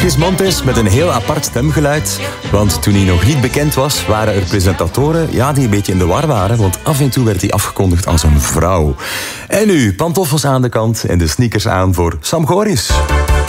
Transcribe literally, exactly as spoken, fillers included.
Chris Montes met een heel apart stemgeluid. Want toen hij nog niet bekend was, waren er presentatoren ja, die een beetje in de war waren. Want af en toe werd hij afgekondigd als een vrouw. En nu, pantoffels aan de kant en de sneakers aan voor Sam Goris.